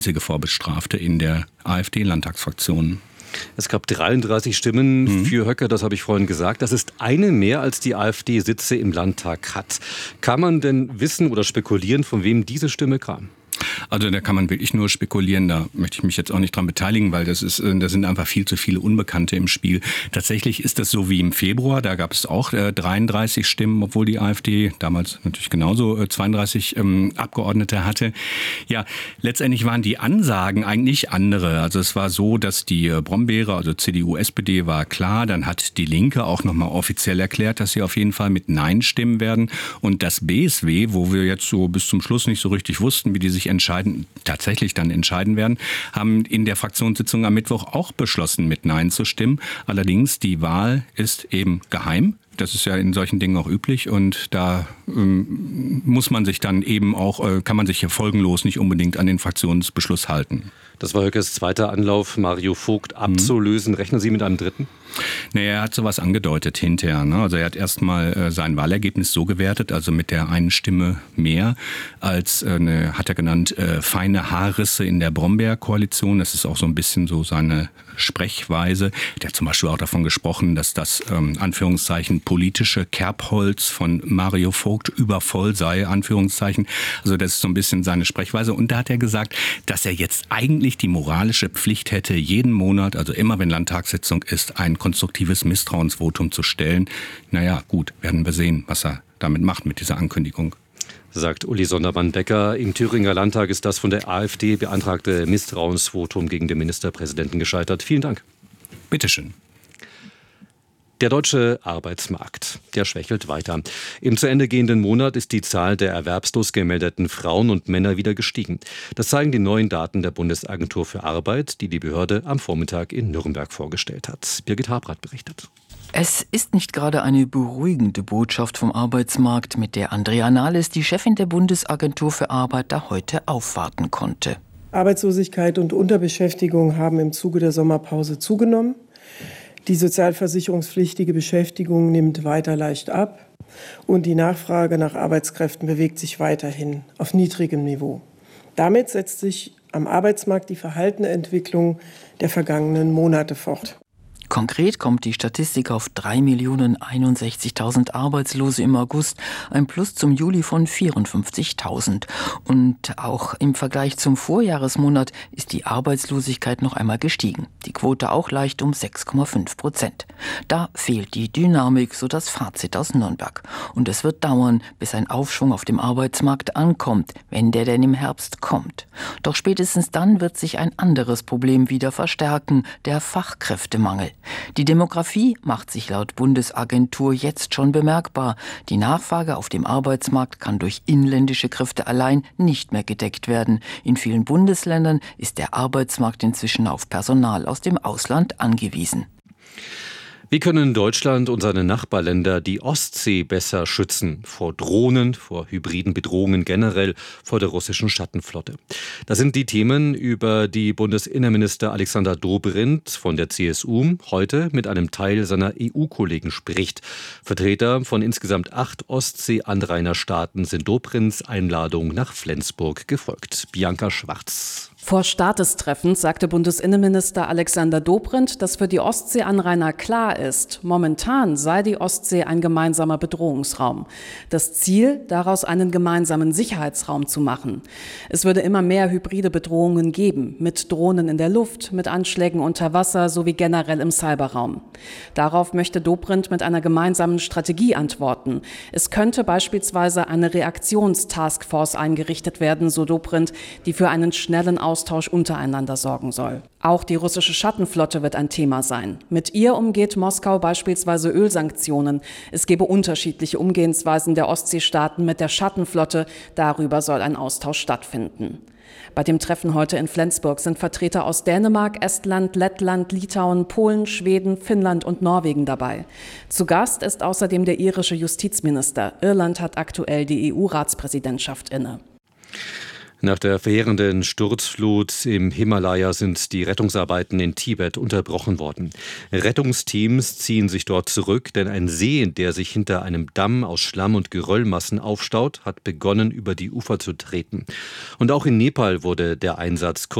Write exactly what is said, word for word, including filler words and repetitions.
einzige Vorbestrafte in der AfD-Landtagsfraktion. Es gab dreiunddreißig Stimmen mhm. für Höcke, das habe ich vorhin gesagt. Das ist eine mehr, als die AfD Sitze im Landtag hat. Kann man denn wissen oder spekulieren, von wem diese Stimme kam? Also da kann man wirklich nur spekulieren, da möchte ich mich jetzt auch nicht dran beteiligen, weil das ist, da sind einfach viel zu viele Unbekannte im Spiel. Tatsächlich ist das so wie im Februar, da gab es auch äh, dreiunddreißig Stimmen, obwohl die AfD damals natürlich genauso äh, zweiunddreißig ähm, Abgeordnete hatte. Ja, letztendlich waren die Ansagen eigentlich andere. Also es war so, dass die äh, Brombeere, also C D U, S P D war klar, dann hat die Linke auch nochmal offiziell erklärt, dass sie auf jeden Fall mit Nein stimmen werden. Und das B S W, wo wir jetzt so bis zum Schluss nicht so richtig wussten, wie die sich entscheiden, tatsächlich dann entscheiden werden, haben in der Fraktionssitzung am Mittwoch auch beschlossen, mit Nein zu stimmen. Allerdings, die Wahl ist eben geheim. Das ist ja in solchen Dingen auch üblich und da ähm, muss man sich dann eben auch, äh, kann man sich ja folgenlos nicht unbedingt an den Fraktionsbeschluss halten. Das war Höckes zweiter Anlauf, Mario Vogt abzulösen. Mhm. Rechnen Sie mit einem dritten? Naja, er hat sowas angedeutet hinterher. Ne? Also er hat erstmal äh, sein Wahlergebnis so gewertet, also mit der einen Stimme mehr als, äh, eine, hat er genannt, äh, feine Haarrisse in der Brombeer-Koalition. Das ist auch so ein bisschen so seine Sprechweise. Der hat zum Beispiel auch davon gesprochen, dass das ähm, Anführungszeichen politische Kerbholz von Mario Vogt übervoll sei, Anführungszeichen. Also das ist so ein bisschen seine Sprechweise. Und da hat er gesagt, dass er jetzt eigentlich die moralische Pflicht hätte, jeden Monat, also immer wenn Landtagssitzung ist, ein konstruktives Misstrauensvotum zu stellen. Naja, gut, werden wir sehen, was er damit macht mit dieser Ankündigung. Sagt Uli Sondermann-Becker. Im Thüringer Landtag ist das von der AfD beantragte Misstrauensvotum gegen den Ministerpräsidenten gescheitert. Vielen Dank. Bitteschön. Der deutsche Arbeitsmarkt, der schwächelt weiter. Im zu Ende gehenden Monat ist die Zahl der erwerbslos gemeldeten Frauen und Männer wieder gestiegen. Das zeigen die neuen Daten der Bundesagentur für Arbeit, die die Behörde am Vormittag in Nürnberg vorgestellt hat. Birgit Habrath berichtet. Es ist nicht gerade eine beruhigende Botschaft vom Arbeitsmarkt, mit der Andrea Nahles, die Chefin der Bundesagentur für Arbeit, da heute aufwarten konnte. Arbeitslosigkeit und Unterbeschäftigung haben im Zuge der Sommerpause zugenommen. Die sozialversicherungspflichtige Beschäftigung nimmt weiter leicht ab und die Nachfrage nach Arbeitskräften bewegt sich weiterhin auf niedrigem Niveau. Damit setzt sich am Arbeitsmarkt die verhaltene Entwicklung der vergangenen Monate fort. Konkret kommt die Statistik auf drei Millionen einundsechzigtausend Arbeitslose im August, ein Plus zum Juli von vierundfünfzigtausend. Und auch im Vergleich zum Vorjahresmonat ist die Arbeitslosigkeit noch einmal gestiegen. Die Quote auch leicht um sechs Komma fünf Prozent. Da fehlt die Dynamik, so das Fazit aus Nürnberg. Und es wird dauern, bis ein Aufschwung auf dem Arbeitsmarkt ankommt, wenn der denn im Herbst kommt. Doch spätestens dann wird sich ein anderes Problem wieder verstärken, der Fachkräftemangel. Die Demografie macht sich laut Bundesagentur jetzt schon bemerkbar. Die Nachfrage auf dem Arbeitsmarkt kann durch inländische Kräfte allein nicht mehr gedeckt werden. In vielen Bundesländern ist der Arbeitsmarkt inzwischen auf Personal aus dem Ausland angewiesen. Wie können Deutschland und seine Nachbarländer die Ostsee besser schützen? Vor Drohnen, vor hybriden Bedrohungen generell, vor der russischen Schattenflotte. Das sind die Themen, über die Bundesinnenminister Alexander Dobrindt von der C S U heute mit einem Teil seiner E U-Kollegen spricht. Vertreter von insgesamt acht Ostsee-Anrainerstaaten sind Dobrindts Einladung nach Flensburg gefolgt. Bianca Schwarz. Vor Start des Treffens sagte Bundesinnenminister Alexander Dobrindt, dass für die Ostseeanrainer klar ist, momentan sei die Ostsee ein gemeinsamer Bedrohungsraum. Das Ziel, daraus einen gemeinsamen Sicherheitsraum zu machen. Es würde immer mehr hybride Bedrohungen geben, mit Drohnen in der Luft, mit Anschlägen unter Wasser sowie generell im Cyberraum. Darauf möchte Dobrindt mit einer gemeinsamen Strategie antworten. Es könnte beispielsweise eine Reaktionstaskforce eingerichtet werden, so Dobrindt, die für einen schnellen Austausch untereinander sorgen soll. Auch die russische Schattenflotte wird ein Thema sein. Mit ihr umgeht Moskau beispielsweise Ölsanktionen. Es gebe unterschiedliche Umgehensweisen der Ostseestaaten mit der Schattenflotte. Darüber soll ein Austausch stattfinden. Bei dem Treffen heute in Flensburg sind Vertreter aus Dänemark, Estland, Lettland, Litauen, Polen, Schweden, Finnland und Norwegen dabei. Zu Gast ist außerdem der irische Justizminister. Irland hat aktuell die E U-Ratspräsidentschaft inne. Nach der verheerenden Sturzflut im Himalaya sind die Rettungsarbeiten in Tibet unterbrochen worden. Rettungsteams ziehen sich dort zurück, denn ein See, der sich hinter einem Damm aus Schlamm und Geröllmassen aufstaut, hat begonnen, über die Ufer zu treten. Und auch in Nepal wurde der Einsatz